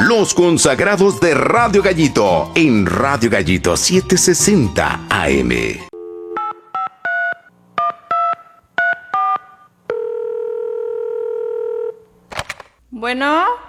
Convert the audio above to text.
Los consagrados de Radio Gallito en Radio Gallito 760 AM. Bueno.